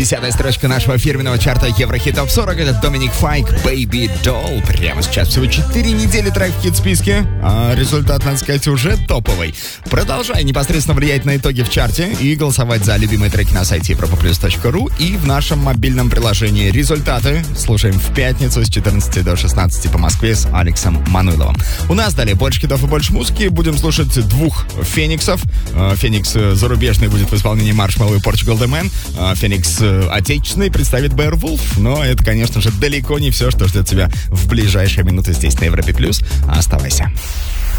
10-я строчка нашего фирменного чарта Еврохит Топ 40. Это Доминик Файк, Baby Doll. Прямо сейчас всего 4 недели трек в хит-списке, а результат, надо сказать, уже топовый. Продолжай непосредственно влиять на итоги в чарте и голосовать за любимые треки на сайте europaplus.ru и в нашем мобильном приложении. Результаты слушаем в пятницу с 14 до 16 по Москве с Алексом Мануиловым. У нас далее больше хитов и больше музыки. Будем слушать двух фениксов. Феникс зарубежный будет в исполнении Marshmello и Portugal The Man. Феникс отечественный представит Beowulf. Но это, конечно же, далеко не все, что ждет тебя в ближайшие минуты здесь на Европе+. Оставайся.